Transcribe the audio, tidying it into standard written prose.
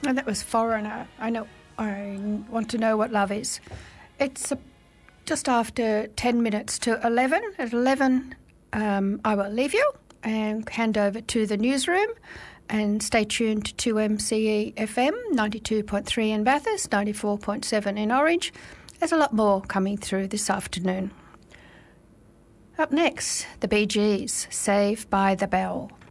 And that was Foreigner. I want to know what love is. It's just after 10 minutes to 11. At 11, I will leave you and hand over to the newsroom. And stay tuned to 2MCE FM, 92.3 in Bathurst, 94.7 in Orange. There's a lot more coming through this afternoon. Up next, the Bee Gees, Saved by the Bell.